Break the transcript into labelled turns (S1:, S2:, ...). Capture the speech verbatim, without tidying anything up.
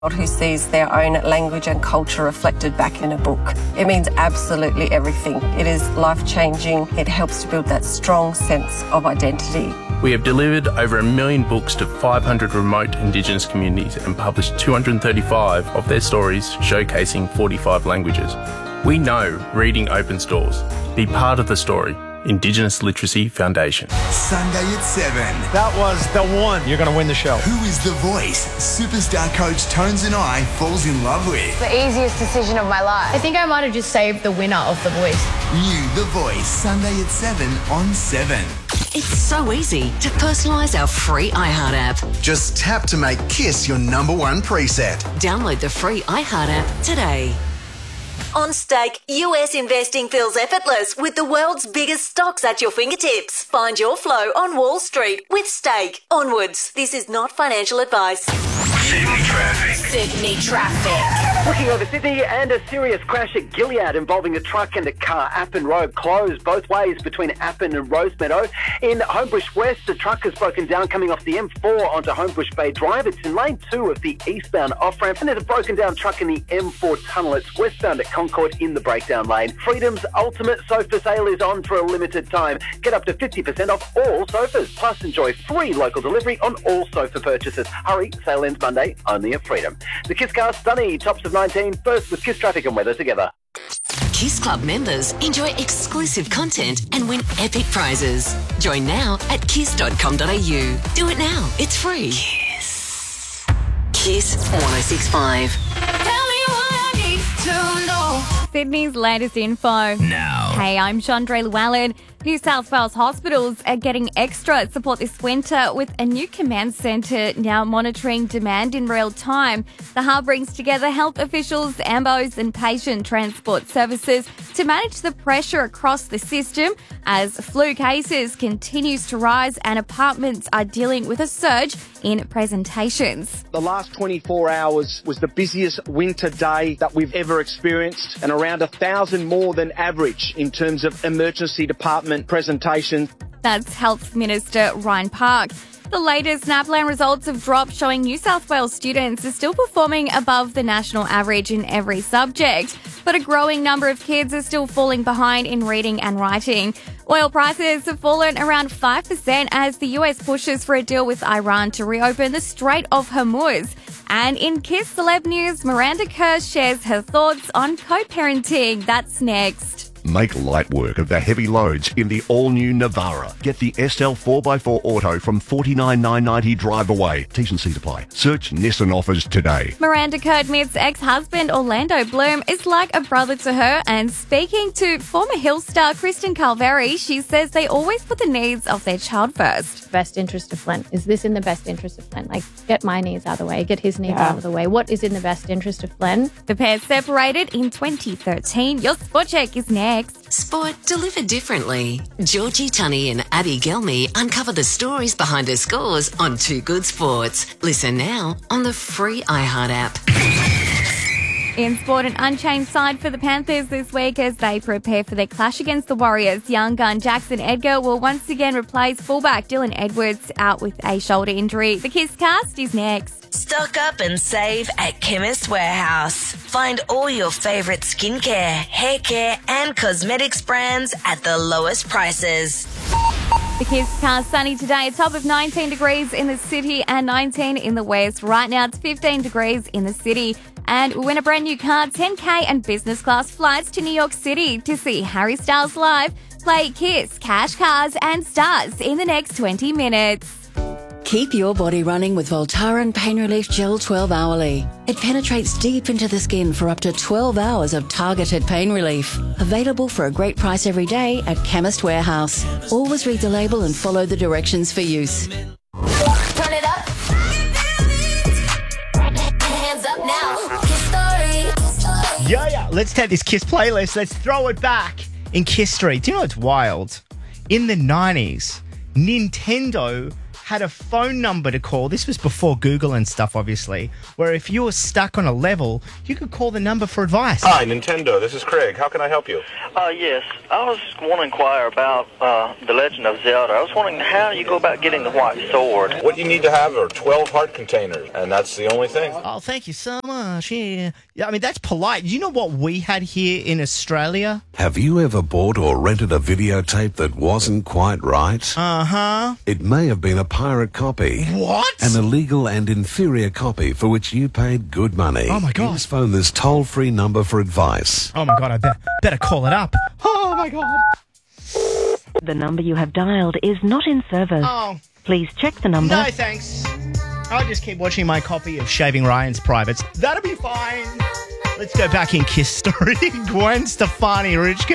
S1: who sees their own language and culture reflected back in a book. It means absolutely everything. It is life-changing. It helps to build that strong sense of identity.
S2: We have delivered over a million books to five hundred remote Indigenous communities and published two hundred thirty-five of their stories showcasing forty-five languages. We know reading opens doors. Be part of the story. Indigenous Literacy Foundation.
S3: Sunday at seven.
S4: That was the one. You're going to win the show.
S3: Who is the voice superstar coach Tones and I falls in love with?
S5: The easiest decision of my life.
S6: I think I might have just saved the winner of The Voice.
S3: You, The Voice, Sunday at seven on seven.
S7: It's so easy to personalise our free iHeart app.
S3: Just tap to make KISS your number one preset.
S7: Download the free iHeart app today.
S8: On Stake, U S investing feels effortless with the world's biggest stocks at your fingertips. Find your flow on Wall Street with Stake. Onwards. This is not financial advice.
S3: Sydney traffic.
S8: Sydney traffic.
S9: Looking over Sydney, and a serious crash at Gilead involving a truck and a car. Appin Road closed both ways between Appin and Rosemeadow. In Homebush West, a truck has broken down coming off the M four onto Homebush Bay Drive. It's in lane two of the eastbound off-ramp. And there's a broken down truck in the M four tunnel. It's westbound at Concord in the breakdown lane. Freedom's ultimate sofa sale is on for a limited time. Get up to fifty percent off all sofas. Plus enjoy free local delivery on all sofa purchases. Hurry, sale ends Monday, only at Freedom. The Kiss Car Stunny, tops of nineteen, first with Kiss Traffic and Weather together.
S7: Kiss Club members enjoy exclusive content and win epic prizes. Join now at kiss dot com dot a u. Do it now. It's free. Kiss. Kiss one oh six point five.
S10: Tell me what I need to know.
S11: Sydney's latest info.
S3: Now.
S11: Hey, I'm Chandra Llewellyn. New South Wales hospitals are getting extra support this winter with a new command centre now monitoring demand in real time. The hub brings together health officials, A M B Os and patient transport services to manage the pressure across the system as flu cases continues to rise and apartments are dealing with a surge in presentations.
S4: The last twenty-four hours was the busiest winter day that we've ever experienced, and around a thousand more than average in terms of emergency department presentations.
S11: That's Health Minister Ryan Park. The latest NAPLAN results have dropped, showing New South Wales students are still performing above the national average in every subject, but a growing number of kids are still falling behind in reading and writing. Oil prices have fallen around five percent as the U S pushes for a deal with Iran to reopen the Strait of Hormuz. And in Kiss Celeb News, Miranda Kerr shares her thoughts on co-parenting. That's next.
S12: Make light work of the heavy loads in the all-new Navara. Get the S L four by four Auto from forty-nine thousand nine hundred ninety drive away. T's and C's apply. Search Nissan offers today.
S11: Miranda Kerr admits ex-husband Orlando Bloom is like a brother to her, and speaking to former Hill star Kristen Calveri, she says they always put the needs of their child first.
S6: Best interest of Flint. Is this in the best interest of Flint? Like, get my needs out of the way, get his needs
S11: Yeah.
S6: out of the way. What is in the best interest of Flint?
S11: The pair separated in twenty thirteen. Your spot check is next.
S7: Sport delivered differently. Georgie Tunney and Abby Gelmy uncover the stories behind her scores on Two Good Sports. Listen now on the free iHeart app.
S11: In sport, an unchanged side for the Panthers this week as they prepare for their clash against the Warriors. Young gun Jackson Edgar will once again replace fullback Dylan Edwards out with a shoulder injury. The Kiss Cast is next.
S8: Stock up and save at Chemist Warehouse. Find all your favourite skincare, hair care and cosmetics brands at the lowest prices.
S11: The Kiss Cast sunny today, a top of nineteen degrees in the city and nineteen in the west. Right now it's fifteen degrees in the city. And win a brand new car, ten K and business class flights to New York City to see Harry Styles live. Play Kiss, Cash, Cars and Stars in the next twenty minutes.
S7: Keep your body running with Voltaren Pain Relief Gel twelve hourly. It penetrates deep into the skin for up to twelve hours of targeted pain relief. Available for a great price every day at Chemist Warehouse. Always read the label and follow the directions for use.
S10: Turn it up. Hands up now. Kiss Story.
S13: Yeah, yeah. Let's take this Kiss playlist. Let's throw it back in Kiss Street. Do you know what's wild? In the nineties, Nintendo had a phone number to call. This was before Google and stuff, obviously, where if you were stuck on a level, you could call the number for advice.
S14: Hi, Nintendo. This is Craig. How can I help you?
S15: Uh, yes. I was want to inquire about uh, The Legend of Zelda. I was wondering how you go about getting the white sword.
S14: What you need to have are twelve heart containers, and that's the only thing.
S13: Oh, thank you so much. Yeah. yeah, I mean, that's polite. You know what we had here in Australia?
S16: Have you ever bought or rented a videotape that wasn't quite right?
S13: Uh-huh.
S16: It may have been a pirate copy.
S13: What?
S16: An illegal and inferior copy for which you paid good money.
S13: Oh, my God.
S16: Please phone this toll-free number for advice.
S13: Oh, my God, I better, better call it up. Oh, my God.
S17: The number you have dialed is not in service.
S13: Oh.
S17: Please check the number.
S13: No, thanks. I'll just keep watching my copy of Shaving Ryan's Privates. That'll be fine. Let's go back in Kiss Story. Gwen Stefani, Rich.